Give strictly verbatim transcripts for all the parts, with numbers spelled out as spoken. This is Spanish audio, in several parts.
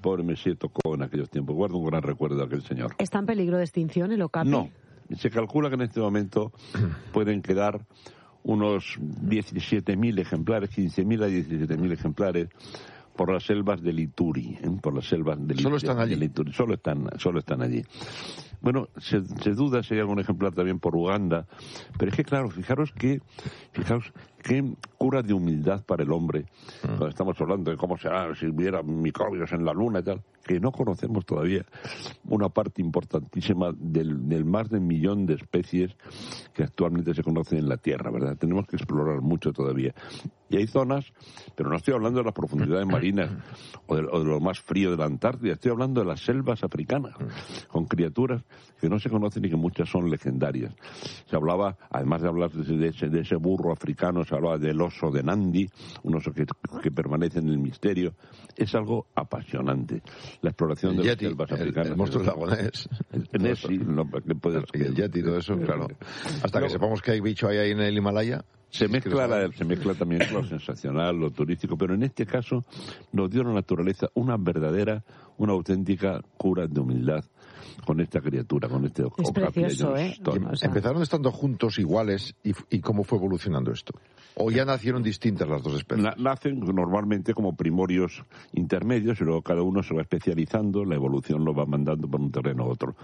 pobre Messier tocó en aquellos tiempos. Guardo un gran recuerdo de aquel señor. ¿Está en peligro de extinción el okapi? No. Se calcula que en este momento pueden quedar unos diecisiete mil ejemplares, quince mil a diecisiete mil ejemplares por las selvas de Lituri, ¿eh? por las selvas de, solo están allí. de Lituri. Solo están, solo están allí. Bueno, se, se duda si hay algún ejemplar también por Uganda, pero es que claro, fijaros que, fijaros qué cura de humildad para el hombre, mm. cuando estamos hablando de cómo será si hubiera microbios en la luna y tal, que no conocemos todavía una parte importantísima del, del más de un millón de especies que actualmente se conocen en la Tierra, ¿verdad? Tenemos que explorar mucho todavía. Y hay zonas, pero no estoy hablando de las profundidades marinas o de, o de lo más frío de la Antártida, estoy hablando de las selvas africanas, con criaturas que no se conocen y que muchas son legendarias. Se hablaba, además de hablar de ese, de ese burro africano, se hablaba del oso de Nandi, un oso que, que permanece en el misterio. Es algo apasionante. La exploración el de yeti, las selvas africanas. El, el monstruo lagonés. En ese, no, puedes, y el yeti y todo eso, claro. Hasta que sepamos que hay bicho ahí, ahí en el Himalaya. Se mezcla, la, se mezcla también lo sensacional, lo turístico, pero en este caso nos dio la naturaleza una verdadera, una auténtica cura de humildad con esta criatura, con este Es precioso, ¿eh? O sea... ¿Empezaron estando juntos, iguales, y, y cómo fue evolucionando esto? ¿O ya nacieron distintas las dos especies? Na, nacen normalmente como primorios intermedios y luego cada uno se va especializando, la evolución lo va mandando por un terreno a otro.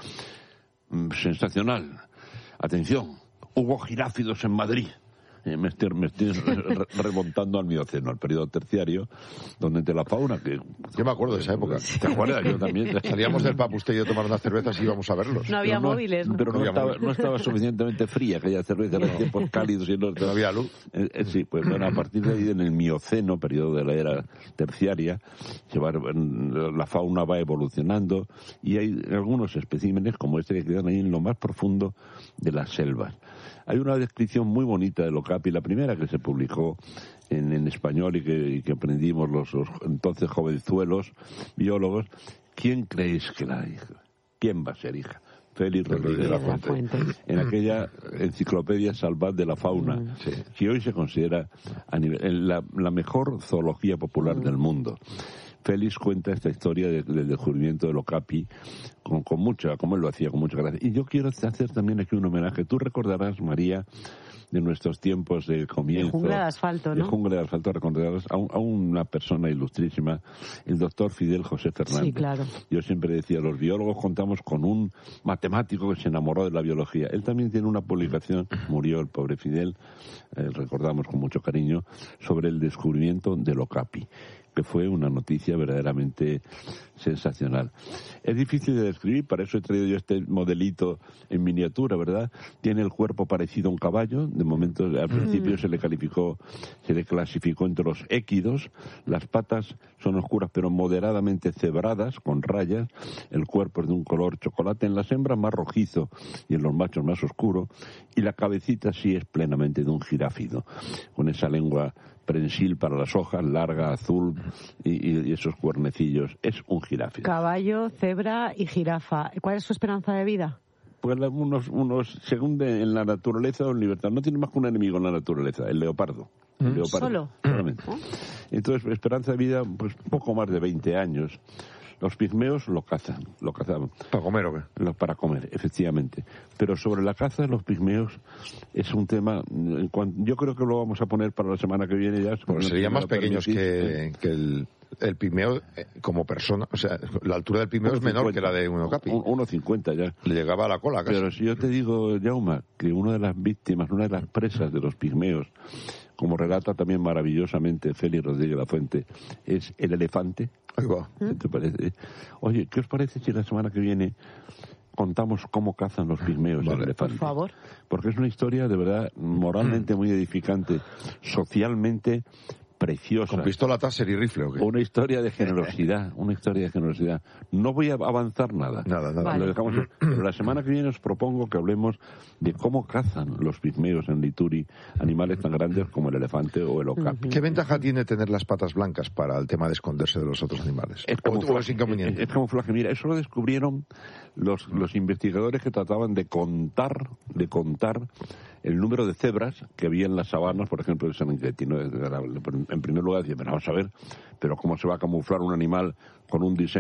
Mm, sensacional. Atención, hubo giráfidos en Madrid. Eh, me estoy, me estoy re, remontando al Mioceno, al periodo terciario, donde entre la fauna que... Yo me acuerdo de esa época. ¿Te acuerdas? Yo también. Salíamos del Papusterio a tomar unas cervezas y íbamos a verlos. No había pero móviles. No, ¿no? pero no, no, estaba, móviles. no estaba suficientemente fría aquella cerveza, en los tiempos cálidos y no, no había luz. Eh, eh, sí, pues bueno, a partir de ahí, en el Mioceno, periodo de la era terciaria, se va, la fauna va evolucionando y hay algunos especímenes como este que quedan ahí en lo más profundo de las selvas. Hay una descripción muy bonita del okapi, la primera que se publicó en, en español y que, y que aprendimos los, los entonces jovenzuelos biólogos. ¿Quién creéis que la hija? ¿Quién va a ser hija? Félix Rodríguez de la Fuente. En aquella enciclopedia salvat de la fauna, mm. sí. que hoy se considera a nivel, la, la mejor zoología popular mm. del mundo. Félix cuenta esta historia de, del descubrimiento del okapi con, con mucha, como él lo hacía, con mucha gracia. Y yo quiero hacer también aquí un homenaje. Tú recordarás, María, de nuestros tiempos de comienzo. De jungla de asfalto, ¿no? De jungla de asfalto, recordarás a, un, a una persona ilustrísima, el doctor Fidel José Fernández. Sí, claro. Yo siempre decía, los biólogos contamos con un matemático que se enamoró de la biología. Él también tiene una publicación, murió el pobre Fidel, eh, recordamos con mucho cariño, sobre el descubrimiento del okapi, que fue una noticia verdaderamente sensacional. Es difícil de describir, para eso he traído yo este modelito en miniatura, ¿verdad? Tiene el cuerpo parecido a un caballo, de momento al principio mm. se le calificó, se le clasificó entre los équidos, las patas son oscuras pero moderadamente cebradas, con rayas, el cuerpo es de un color chocolate, en las hembras más rojizo y en los machos más oscuro, y la cabecita sí es plenamente de un giráfido, con esa lengua prensil para las hojas, larga, azul, y, y esos cuernecillos. Es un giráfido. Caballo, cebra y jirafa. ¿Cuál es su esperanza de vida? Pues unos, unos según de, en la naturaleza o en libertad. No tiene más que un enemigo en la naturaleza, el leopardo. El leopardo ¿Solo? Solamente. Entonces, esperanza de vida, pues poco más de veinte años. Los pigmeos lo cazan, lo cazaban. ¿Para comer o qué? Lo, para comer, efectivamente. Pero sobre la caza de los pigmeos es un tema, en cuanto, yo creo que lo vamos a poner para la semana que viene ya. Pues serían más pequeños que, que el, el pigmeo como persona. O sea, la altura del pigmeo es menor que la de un okapi. uno cincuenta ya. Le llegaba a la cola casi. Pero si yo te digo, Jaume, que una de las víctimas, una de las presas de los pigmeos, como relata también maravillosamente Félix Rodríguez de la Fuente, es el elefante. Ahí va. ¿Qué te parece? Oye, ¿qué os parece si la semana que viene contamos cómo cazan los pigmeos vale, el elefante? Por favor. Porque es una historia de verdad moralmente muy edificante, socialmente preciosa. ¿Con pistola taser y rifle o qué? Una historia de generosidad, una historia de generosidad. No voy a avanzar nada. Nada, nada. Vale. Lo dejamos, pero la semana que viene os propongo que hablemos de cómo cazan los pigmeos en Lituri animales tan grandes como el elefante o el okapi. ¿Qué ventaja tiene tener las patas blancas para el tema de esconderse de los otros animales? Es ¿O es inconveniente? Es camuflaje. Mira, eso lo descubrieron los, los investigadores que trataban de contar, de contar el número de cebras que había en las sabanas, por ejemplo, de San Quintino. En primer lugar decía, pero vamos a ver, pero cómo se va a camuflar un animal con un diseño